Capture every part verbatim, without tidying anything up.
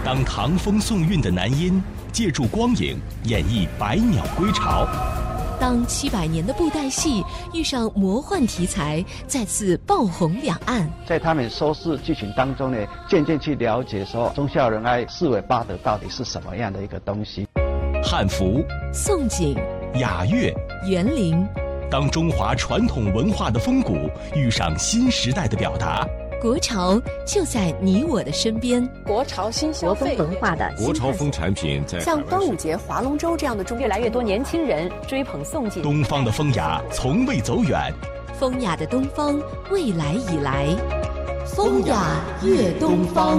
当唐风宋韵的南音借助光影演绎百鸟归巢， 当七百年的布袋戏遇上魔幻题材，再次爆红两岸。 在他们收视剧情当中呢，渐渐去了解说忠孝仁爱四维八德到底是什么样的一个东西。 汉服、 宋锦、 雅乐、 园林， 当中华传统文化的风骨遇上新时代的表达， 国潮就在你我的身边。 国潮新消费文化的国潮风产品在像端午节、划龙舟这样的中越来越多年轻人追捧宋锦。 东方的风雅从未走远， 风雅的东方未来已来，风雅越东方。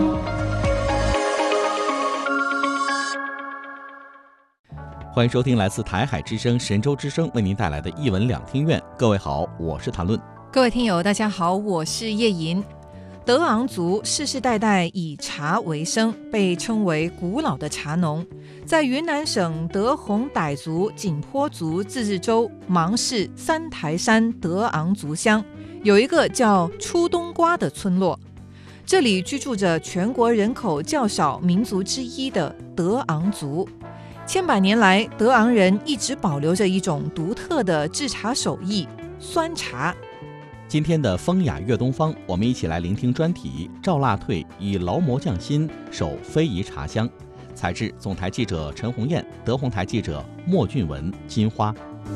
欢迎收听来自台海之声、神州之声为您带来的一文两厅院。各位好，我是谭论。 各位听友大家好，我是叶莹。德昂族世世代代以茶为生，被称为古老的茶农。在云南省德宏傣族景颇族自治州芒市三台山德昂族乡，有一个叫出冬瓜的村落，这里居住着全国人口较少民族之一的德昂族。千百年来，德昂人一直保留着一种独特的制茶手艺——酸茶。 今天的风雅越东方，我们一起来聆听专题赵腊退以劳模匠心守非遗茶香。采制总台记者陈红艳，德宏台记者莫俊文、金花。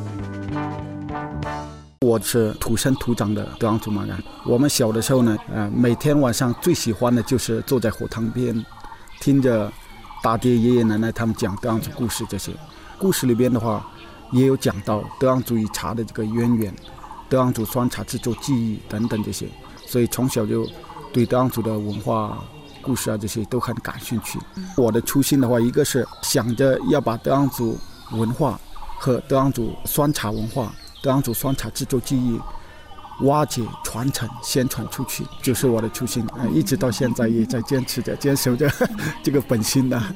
我是土生土长的德昂族马干。我们小的时候呢，呃，每天晚上最喜欢的就是坐在火塘边，听着大爹爷爷奶奶他们讲德昂族故事。这些故事里边的话也有讲到德昂族与茶的这个渊源，德昂族酸茶制作技艺等等这些，所以从小就对德昂族的文化故事啊这些都很感兴趣。我的初心的话，一个是想着要把德昂族文化和德昂族酸茶文化、德昂族酸茶制作技艺挖掘、传承、宣传出去，就是我的初心。呃、一直到现在也在坚持着、坚守着这个本心呢。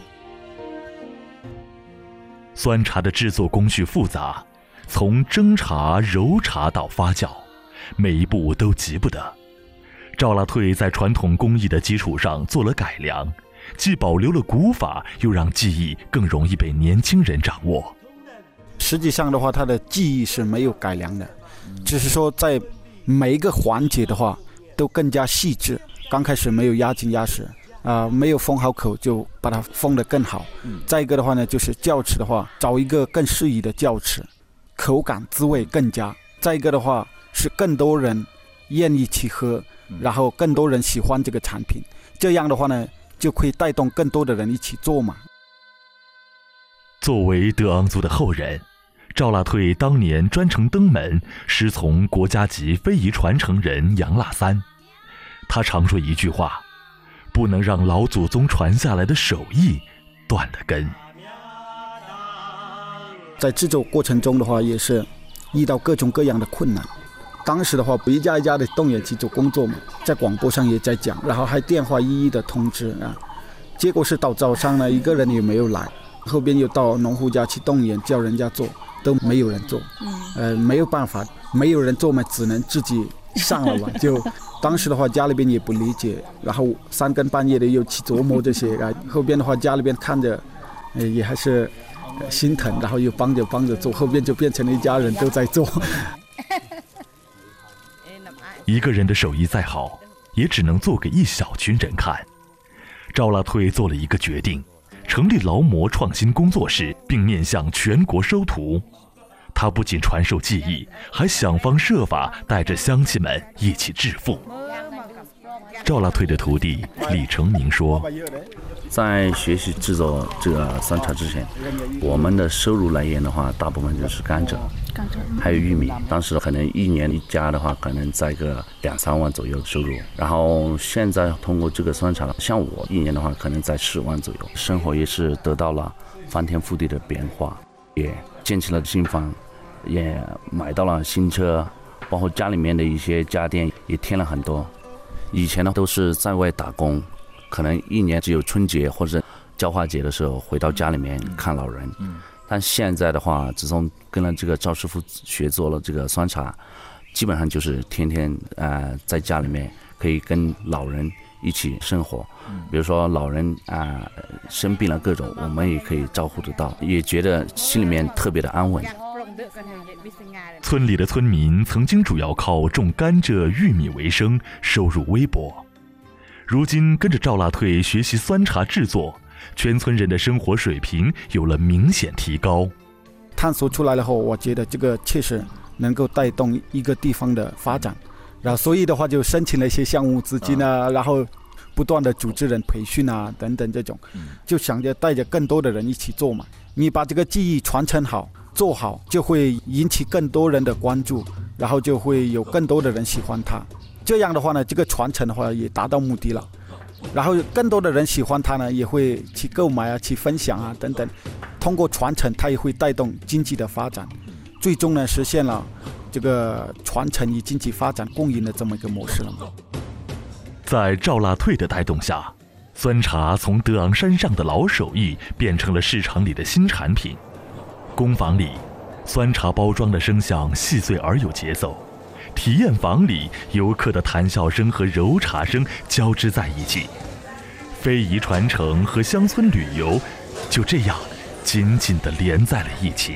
酸茶的制作工序复杂，从蒸茶、揉茶到发酵，每一步都急不得。赵腊退在传统工艺的基础上做了改良，既保留了古法，又让技艺更容易被年轻人掌握。 实际上的话，它的技艺是没有改良的，只是说在每一个环节的话都更加细致。刚开始没有压紧压实啊、呃，没有封好口，就把它封得更好。再一个的话呢，就是酵匙的话，找一个更适宜的酵匙，口感滋味更佳。再一个的话是更多人愿意去喝，然后更多人喜欢这个产品，这样的话呢就可以带动更多的人一起做嘛。 作为德昂族的后人，赵腊退当年专程登门师从国家级非遗传承人杨腊三。他常说一句话，不能让老祖宗传下来的手艺断了根。 在制作过程中的话，也是遇到各种各样的困难。当时的话，一家一家的动员去做工作嘛，在广播上也在讲，然后还电话一一的通知啊。结果是到早上呢，一个人也没有来，后边又到农户家去动员，叫人家做，都没有人做。呃，没有办法，没有人做嘛，只能自己上了嘛。就当时的话，家里边也不理解，然后三更半夜的又去琢磨这些啊。后边的话，家里边看着，呃，也还是心疼，然后又帮着帮着做，后边就变成了一家人都在做。 一个人的手艺再好，也只能做给一小群人看。赵腊退做了一个决定，成立劳模创新工作室，并面向全国收徒。他不仅传授技艺，还想方设法带着乡亲们一起致富。赵腊退的徒弟李成明说， 在学习制作这个酸茶之前，我们的收入来源的话，大部分就是甘蔗，还有玉米。当时可能一年一家的话，可能在个两三万左右的收入。然后现在通过这个酸茶，像我一年的话，可能在十万左右，生活也是得到了翻天覆地的变化，也建起了新房，也买到了新车，包括家里面的一些家电也添了很多。以前呢都是在外打工，可能一年只有春节或者交化节的时候回到家里面看老人。嗯、但现在的话，自从跟了这个赵师傅学做了这个酸茶，基本上就是天天呃在家里面可以跟老人一起生活。比如说老人啊、呃、生病了各种，我们也可以照顾得到，也觉得心里面特别的安稳。 村里的村民曾经主要靠种甘蔗、玉米为生，收入微薄。如今跟着赵腊退学习酸茶制作，全村人的生活水平有了明显提高。 探索出来了后，我觉得这个确实能够带动一个地方的发展，然后所以的话就申请了一些项目资金啊，然后不断的组织人培训啊等等，这种就想着带着更多的人一起做嘛。你把这个技艺传承好做好，就会引起更多人的关注，然后就会有更多的人喜欢它。这样的话呢，这个传承的话也达到目的了，然后更多的人喜欢它呢，也会去购买啊，去分享啊等等。通过传承，它也会带动经济的发展，最终呢实现了这个传承与经济发展共赢的这么一个模式了嘛。 在赵腊退的带动下，酸茶从德昂山上的老手艺变成了市场里的新产品。工坊里，酸茶包装的声响细碎而有节奏；体验房里，游客的谈笑声和揉茶声交织在一起。非遗传承和乡村旅游就这样紧紧地连在了一起。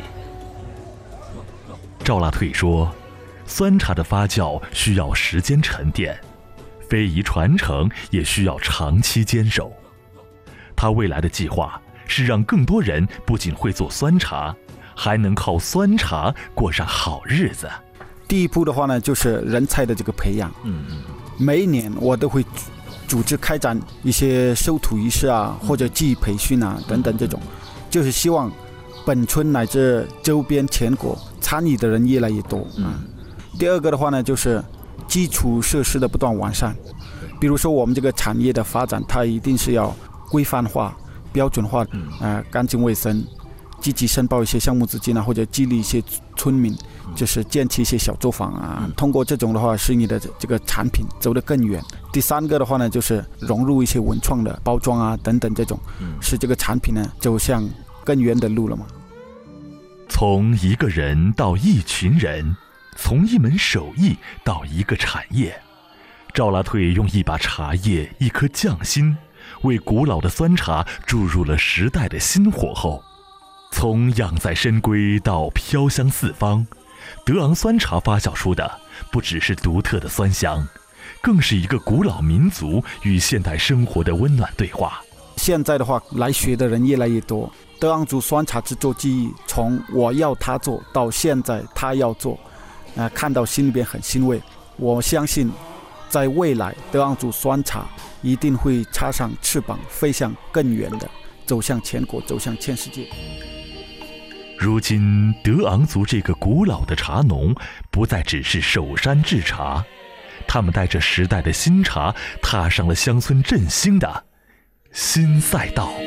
赵腊退说，酸茶的发酵需要时间沉淀，非遗传承也需要长期坚守。他未来的计划是让更多人不仅会做酸茶，还能靠酸茶过上好日子。 第一步的话呢，就是人才的这个培养。嗯，每一年我都会组织开展一些收徒仪式啊，或者技艺培训啊等等，这种就是希望本村乃至周边全国参与的人越来越多。嗯，第二个的话呢，就是基础设施的不断完善。比如说我们这个产业的发展，它一定是要规范化、标准化，呃，干净卫生。积极申报一些项目资金啊，或者激励一些村民，就是建起一些小作坊啊。通过这种的话，使你的这个产品走得更远。第三个的话呢，就是融入一些文创的包装啊等等，这种使这个产品呢走向更远的路了嘛。 从一个人到一群人，从一门手艺到一个产业，赵腊退用一把茶叶、一颗匠心，为古老的酸茶注入了时代的新火候。从养在深闺到飘香四方，德昂酸茶发酵出的不只是独特的酸香，更是一个古老民族与现代生活的温暖对话。 现在的话，来学的人越来越多。德昂族酸茶制作技艺，从我要他做到现在他要做，呃，看到心里边很欣慰。我相信，在未来，德昂族酸茶一定会插上翅膀，飞向更远的，走向全国，走向全世界。 如今，德昂族这个古老的茶农不再只是守山制茶，他们带着时代的新茶，踏上了乡村振兴的新赛道。